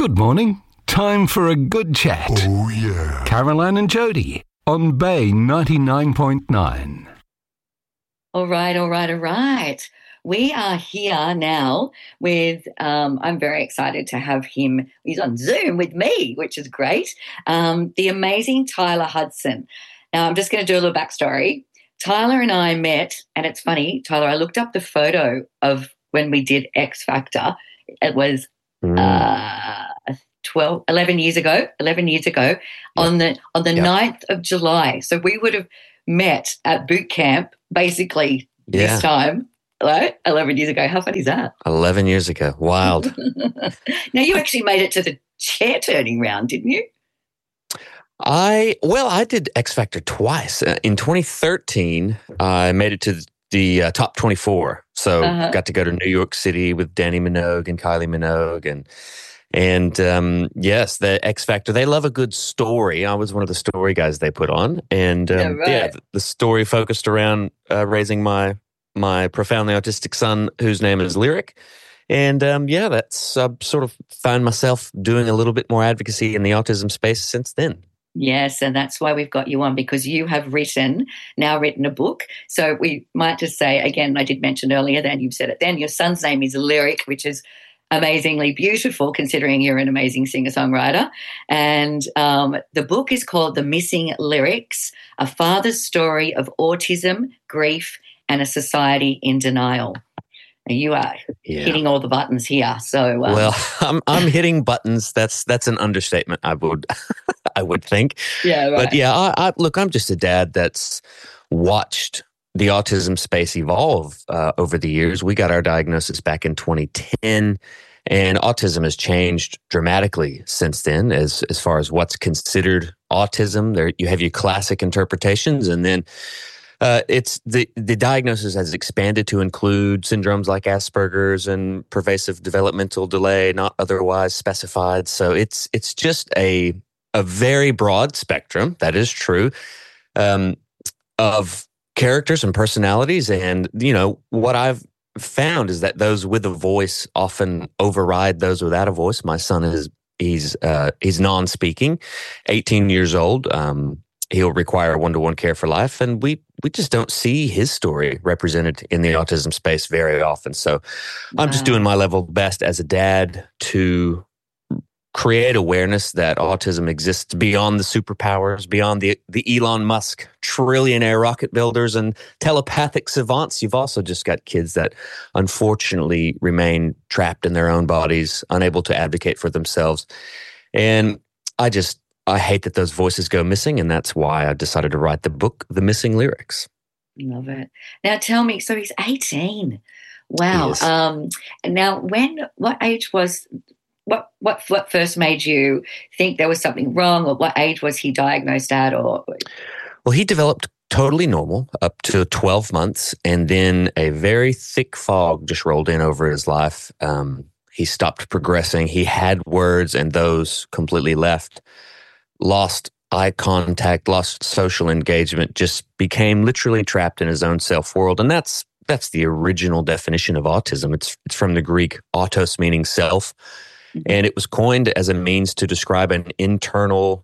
Good morning. Time for a good chat. Oh, yeah. Caroline and Jody on Bay 99.9. All right. We are here now with, I'm very excited to have him. He's on Zoom with me, which is great. The amazing Tyler Hudson. Now, I'm just going to do a little backstory. Tyler and I met, and it's funny, Tyler, I looked up the photo of when we did X Factor. It was 11 years ago, on the 9th of July. So we would have met at boot camp basically this time, right? 11 years ago. How funny is that? 11 years ago. Wild. Now, you actually made it to the chair turning round, didn't you? I did X Factor twice. In 2013, I made it to the top 24. So got to go to New York City with Danny Minogue and Kylie Minogue. And yes, the X Factor, they love a good story. I was one of the story guys they put on. And the story focused around raising my profoundly autistic son, whose name is Lyric. And that's sort of found myself doing a little bit more advocacy in the autism space since then. Yes, and that's why we've got you on, because you have written a book. So we might just say, again, I did mention earlier, then you've said it then, your son's name is Lyric, which is amazingly beautiful considering you're an amazing singer-songwriter. And the book is called The Missing Lyrics, A Father's Story of Autism, Grief, and a Society in Denial. You are hitting all the buttons here. So I'm hitting buttons. That's an understatement. I would think. Yeah, right. But yeah, look, I'm just a dad that's watched the autism space evolve over the years. We got our diagnosis back in 2010, and autism has changed dramatically since then. As far as what's considered autism, there you have your classic interpretations, and then. It's the diagnosis has expanded to include syndromes like Asperger's and pervasive developmental delay, not otherwise specified. So it's just a very broad spectrum, that is true, of characters and personalities. And, what I've found is that those with a voice often override those without a voice. My son he's non-speaking, 18 years old. He'll require one-to-one care for life, and we just don't see his story represented in the autism space very often. So I'm just doing my level best as a dad to create awareness that autism exists beyond the superpowers, beyond the Elon Musk trillionaire rocket builders and telepathic savants. You've also just got kids that unfortunately remain trapped in their own bodies, unable to advocate for themselves. And I hate that those voices go missing, and that's why I decided to write the book, The Missing Lyrics. Love it. Now tell me, so he's 18. Wow. Yes. Now what age was, what first made you think there was something wrong, or what age was he diagnosed at? Or Well, he developed totally normal up to 12 months, and then a very thick fog just rolled in over his life. He stopped progressing. He had words, and those completely left. Lost eye contact, lost social engagement, just became literally trapped in his own self-world. And that's the original definition of autism. It's from the Greek autos, meaning self. And it was coined as a means to describe an internal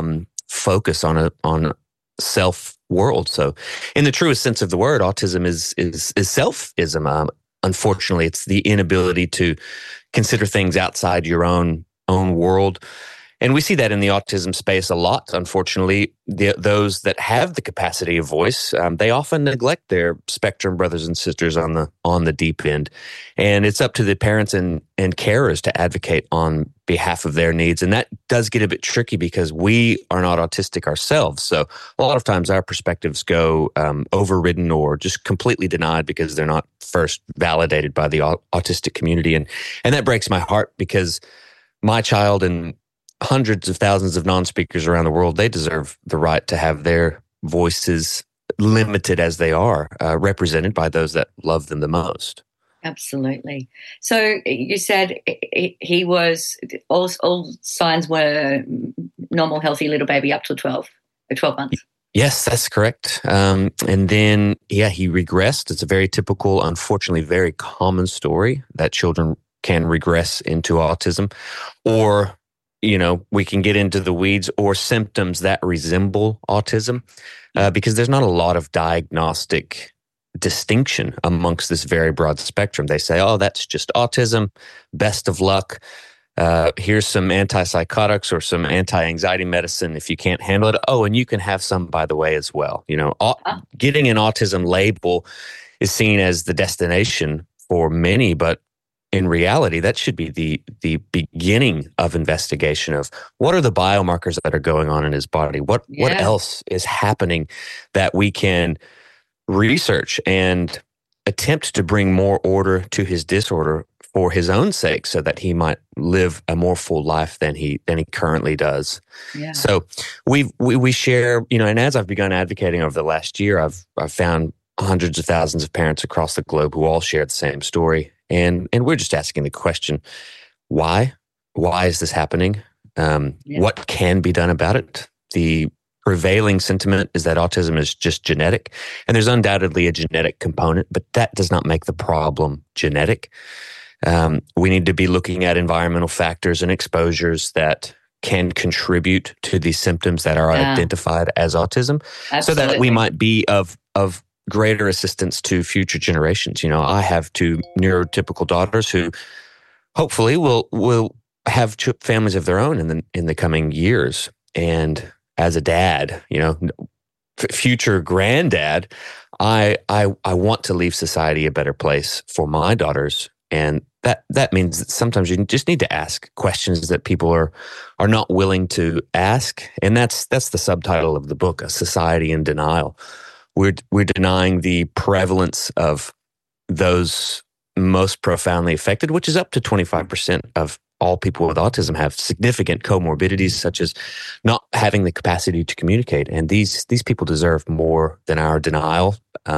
focus on a self-world. So in the truest sense of the word, autism is selfism. Unfortunately, it's the inability to consider things outside your own world. And we see that in the autism space a lot. Unfortunately, those that have the capacity of voice, they often neglect their spectrum brothers and sisters on the deep end. And it's up to the parents and carers to advocate on behalf of their needs. And that does get a bit tricky because we are not autistic ourselves. So a lot of times our perspectives go overridden or just completely denied because they're not first validated by the autistic community. And that breaks my heart because my child and hundreds of thousands of non-speakers around the world, they deserve the right to have their voices, limited as they are, represented by those that love them the most. Absolutely. So you said he was, all signs were normal, healthy little baby up to 12 months. Yes, that's correct. And then, he regressed. It's a very typical, unfortunately, very common story that children can regress into autism, or we can get into the weeds, or symptoms that resemble autism, because there's not a lot of diagnostic distinction amongst this very broad spectrum. They say, oh, that's just autism, best of luck. Here's some antipsychotics or some anti-anxiety medicine if you can't handle it. Oh, and you can have some, by the way, as well. Getting an autism label is seen as the destination for many, but in reality, that should be the beginning of investigation of what are the biomarkers that are going on in his body? What else is happening that we can research and attempt to bring more order to his disorder for his own sake, so that he might live a more full life than he currently does. Yeah. So we share, and as I've begun advocating over the last year, I've found hundreds of thousands of parents across the globe who all share the same story. And we're just asking the question, why? Why is this happening? What can be done about it? The prevailing sentiment is that autism is just genetic, and there's undoubtedly a genetic component, but that does not make the problem genetic. We need to be looking at environmental factors and exposures that can contribute to these symptoms that are identified as autism. Absolutely. So that we might be of greater assistance to future generations. I have two neurotypical daughters who hopefully will have families of their own in the coming years. And as a dad, future granddad, I want to leave society a better place for my daughters. And that means that sometimes you just need to ask questions that people are not willing to ask. And that's the subtitle of the book, A Society in Denial. We're denying the prevalence of those most profoundly affected, which is up to 25% of all people with autism have significant comorbidities, such as not having the capacity to communicate. And these people deserve more than our denial.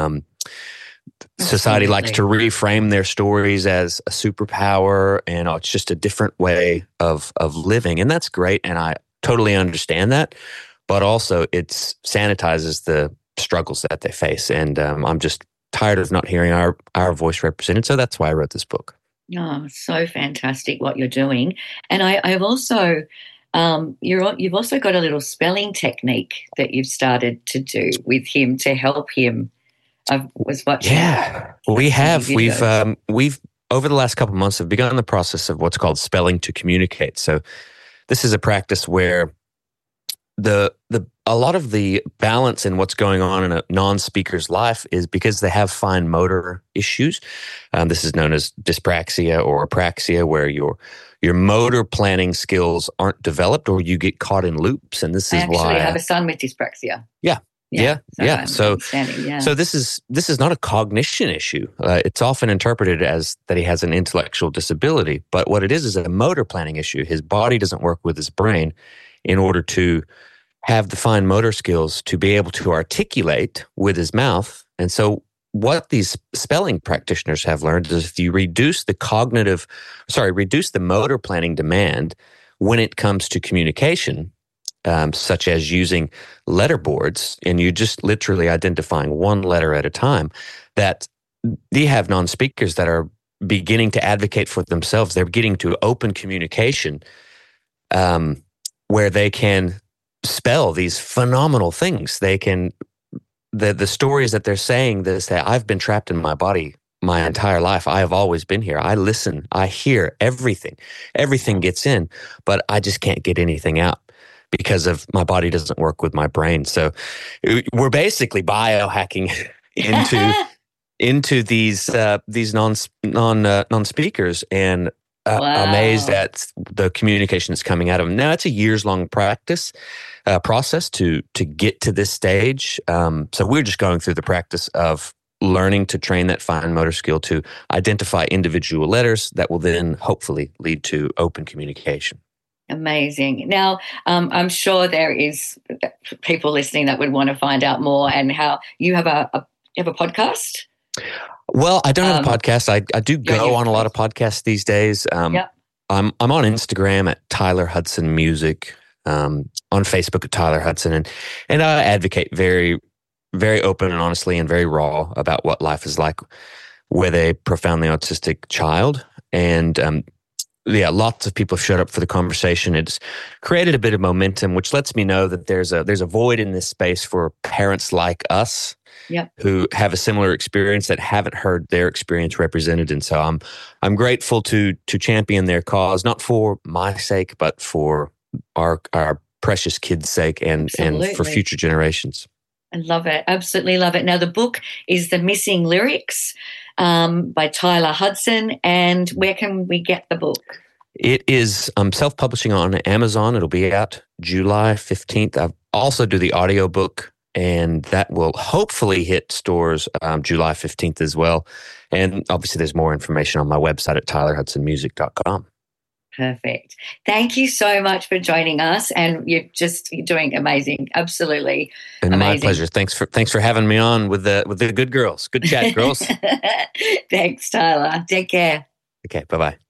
Society likes to reframe their stories as a superpower, and it's just a different way of living. And that's great, and I totally understand that. But also, it sanitizes the struggles that they face. And I'm just tired of not hearing our voice represented. So that's why I wrote this book. Oh, so fantastic what you're doing. And I've also, you've also got a little spelling technique that you've started to do with him to help him. I was watching. Yeah, we have. We've over the last couple of months have begun the process of what's called spelling to communicate. So this is a practice where a lot of the balance in what's going on in a non-speaker's life is because they have fine motor issues. This is known as dyspraxia or apraxia, where your motor planning skills aren't developed, or you get caught in loops. And this is why I have a son with dyspraxia. Yeah. So this is not a cognition issue. It's often interpreted as that he has an intellectual disability, but what it is a motor planning issue. His body doesn't work with his brain in order to have the fine motor skills to be able to articulate with his mouth. And so what these spelling practitioners have learned is if you reduce the motor planning demand when it comes to communication, such as using letter boards, and you just literally identifying one letter at a time, that they have non-speakers that are beginning to advocate for themselves. They're getting to open communication where they can spell these phenomenal things. They can, the stories that they're saying, they say, I've been trapped in my body my entire life. I have always been here. I listen, I hear everything. Everything gets in, but I just can't get anything out because of my body doesn't work with my brain. So we're basically biohacking into these non-speakers, and amazed at the communication that's coming out of them. Now, it's a years-long process to get to this stage. So we're just going through the practice of learning to train that fine motor skill to identify individual letters that will then hopefully lead to open communication. Amazing. Now, I'm sure there is people listening that would want to find out more, and how you have a podcast. Well, I don't have a podcast. I do go on a lot of podcasts these days. I'm on Instagram at Tyler Hudson Music, on Facebook at Tyler Hudson, and I advocate very, very open and honestly and very raw about what life is like with a profoundly autistic child. And yeah, lots of people have showed up for the conversation. It's created a bit of momentum, which lets me know that there's a void in this space for parents like us who have a similar experience that haven't heard their experience represented. And so I'm grateful to champion their cause, not for my sake, but for our precious kids' sake and for future generations. I love it. Absolutely love it. Now, the book is The Missing Lyrics by Tyler Hudson. And where can we get the book? It is self-publishing on Amazon. It'll be out July 15th. I also do the audiobook, and that will hopefully hit stores July 15th as well. And obviously there's more information on my website at tylerhudsonmusic.com. Perfect. Thank you so much for joining us, and you're doing amazing. Absolutely, and amazing. My pleasure. Thanks for having me on with the good girls. Good chat, girls. Thanks, Tyler. Take care. Okay. Bye-bye.